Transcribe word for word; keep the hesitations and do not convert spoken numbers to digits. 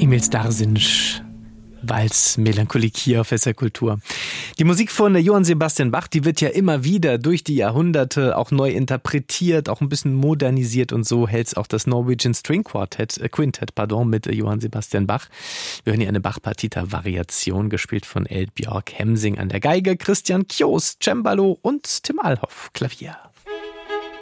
Emil Starsinsch, Vals Melancholik hier auf S R Kultur. Die Musik von Johann Sebastian Bach, die wird ja immer wieder durch die Jahrhunderte auch neu interpretiert, auch ein bisschen modernisiert, und so hält es auch das Norwegian String Quartet, äh Quintett pardon, mit Johann Sebastian Bach. Wir hören hier eine Bach-Partita-Variation, gespielt von Eldbjörg Hemsing an der Geige, Christian Kjos Cembalo und Tim Alhoff Klavier.